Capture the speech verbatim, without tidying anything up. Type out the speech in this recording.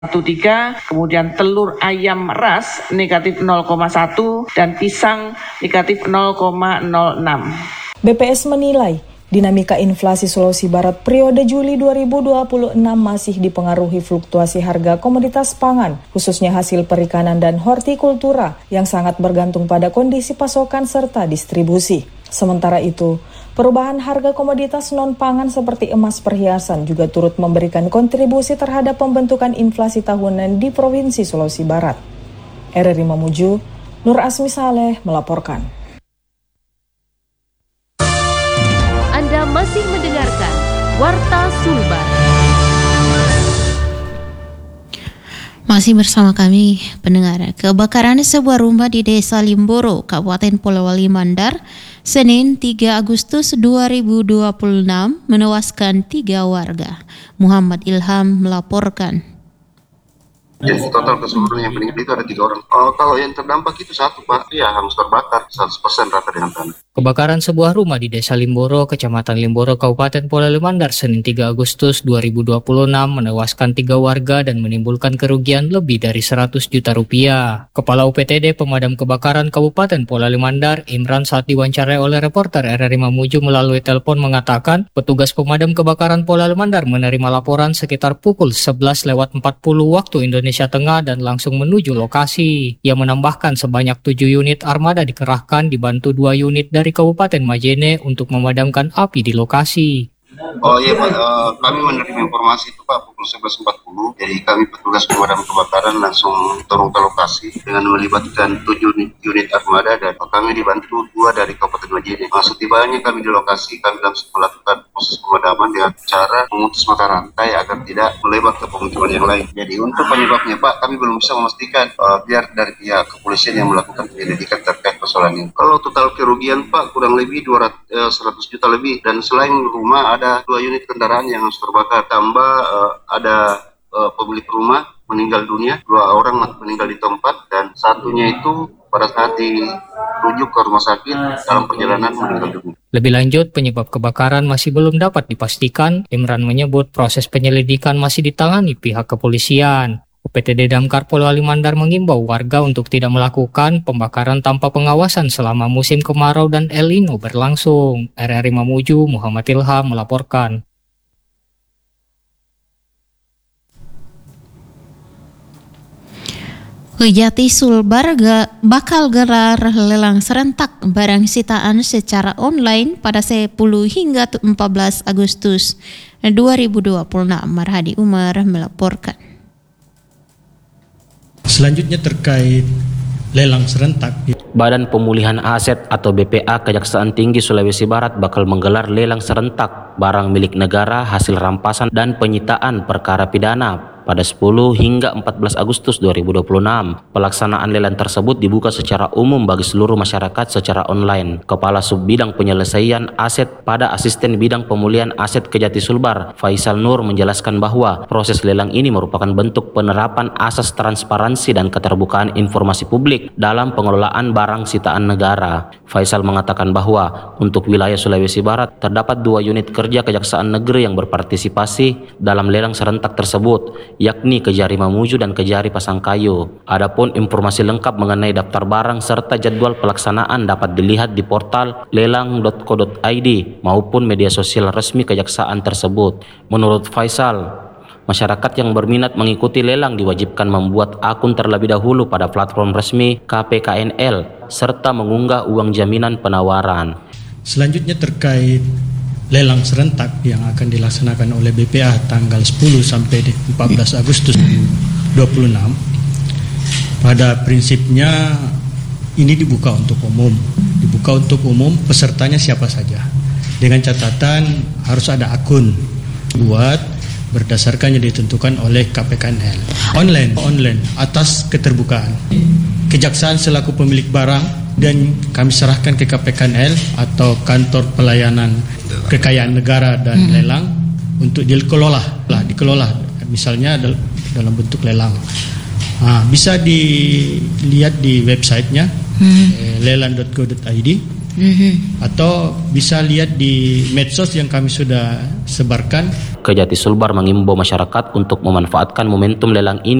tiga, kemudian telur ayam ras negatif nol koma satu dan pisang negatif nol koma nol enam. B P S menilai dinamika inflasi Sulawesi Barat periode Juli dua ribu dua puluh enam masih dipengaruhi fluktuasi harga komoditas pangan, khususnya hasil perikanan dan hortikultura yang sangat bergantung pada kondisi pasokan serta distribusi. Sementara itu, perubahan harga komoditas non-pangan seperti emas perhiasan juga turut memberikan kontribusi terhadap pembentukan inflasi tahunan di Provinsi Sulawesi Barat. R R I Mamuju, Nur Asmi Saleh melaporkan. Anda masih mendengarkan Warta Sulbar. Masih bersama kami pendengar. Kebakaran sebuah rumah di Desa Limboro, Kabupaten Polewali Mandar, Senin tiga Agustus dua ribu dua puluh enam menewaskan tiga warga. Muhammad Ilham melaporkan. Jadi total keseluruhan yang meninggal itu ada tiga orang. Oh, kalau yang terdampak itu satu, Pak. Ya, hangus terbakar. seratus persen rata dengan tanah. Kebakaran sebuah rumah di Desa Limboro, Kecamatan Limboro, Kabupaten Polewali Mandar, Senin tiga Agustus dua ribu dua puluh enam menewaskan tiga warga dan menimbulkan kerugian lebih dari seratus juta rupiah. Kepala U P T D Pemadam Kebakaran Kabupaten Polewali Mandar, Imran, saat diwawancarai oleh reporter R R I Mamuju melalui telepon mengatakan, petugas pemadam kebakaran Polewali Mandar menerima laporan sekitar pukul sebelas lewat empat puluh waktu Indonesia Tengah dan langsung menuju lokasi. Ia menambahkan sebanyak tujuh unit armada dikerahkan dibantu dua unit dari Kabupaten Majene untuk memadamkan api di lokasi. Oh iya Pak, uh, kami menerima informasi itu Pak pukul sebelas empat puluh. Jadi kami petugas pemadam kebakaran langsung turun ke lokasi dengan melibatkan tujuh unit, unit armada dan kami dibantu dua dari Kabupaten Majene. Maksud tibanya kami di lokasi, kami langsung melakukan proses pemadaman dengan cara memutus mata rantai agar tidak melebar ke pemukiman yang lain. Jadi untuk penyebabnya Pak, kami belum bisa memastikan uh, biar dari pihak kepolisian yang melakukan penyelidikan terkait persoalan ini. Kalau total kerugian Pak kurang lebih dua ratus, eh, seratus juta lebih dan selain rumah ada dua unit kendaraan yang harus terbakar, tambah uh, ada uh, pemilik rumah meninggal dunia, dua orang meninggal di tempat dan satunya itu pada saat dirujuk ke rumah sakit dalam perjalanan meninggal dunia. Lebih lanjut, penyebab kebakaran masih belum dapat dipastikan. Imran menyebut proses penyelidikan masih ditangani pihak kepolisian. U P T D Damkar Polewali Mandar mengimbau warga untuk tidak melakukan pembakaran tanpa pengawasan selama musim kemarau dan El Nino berlangsung. R R I Mamuju, Muhammad Ilham melaporkan. Kejati Sulbar bakal gelar lelang serentak barang sitaan secara online pada sepuluh hingga empat belas Agustus dua ribu dua puluh enam. Marhadi Umar melaporkan. Selanjutnya terkait lelang serentak. Badan Pemulihan Aset atau B P A Kejaksaan Tinggi Sulawesi Barat bakal menggelar lelang serentak barang milik negara hasil rampasan dan penyitaan perkara pidana pada sepuluh hingga empat belas Agustus dua ribu dua puluh enam. Pelaksanaan lelang tersebut dibuka secara umum bagi seluruh masyarakat secara online. Kepala Subbidang Penyelesaian Aset pada Asisten Bidang Pemulihan Aset Kejati Sulbar, Faisal Nur, menjelaskan bahwa proses lelang ini merupakan bentuk penerapan asas transparansi dan keterbukaan informasi publik dalam pengelolaan barang sitaan negara. Faisal mengatakan bahwa untuk wilayah Sulawesi Barat terdapat dua unit kerja Kejaksaan Negeri yang berpartisipasi dalam lelang serentak tersebut, yakni Kejari Mamuju dan Kejari Pasangkayu. Adapun informasi lengkap mengenai daftar barang serta jadwal pelaksanaan dapat dilihat di portal lelang dot co dot i d maupun media sosial resmi kejaksaan tersebut. Menurut Faisal, masyarakat yang berminat mengikuti lelang diwajibkan membuat akun terlebih dahulu pada platform resmi K P K N L serta mengunggah uang jaminan penawaran. Selanjutnya terkait lelang serentak yang akan dilaksanakan oleh B P A tanggal sepuluh sampai empat belas Agustus dua puluh enam. Pada prinsipnya ini dibuka untuk umum. Dibuka untuk umum, pesertanya siapa saja. Dengan catatan harus ada akun buat berdasarkan yang ditentukan oleh K P K N L. Online, online atas keterbukaan. Kejaksaan selaku pemilik barang dan kami serahkan ke K P K N L atau Kantor Pelayanan Kekayaan Negara dan hmm. Lelang untuk dikelola, lah dikelola, misalnya dalam bentuk lelang. Nah, bisa dilihat di websitenya hmm. eh, lelang dot co dot i d hmm. atau bisa lihat di medsos yang kami sudah sebarkan. Kejati Sulbar mengimbau masyarakat untuk memanfaatkan momentum lelang ini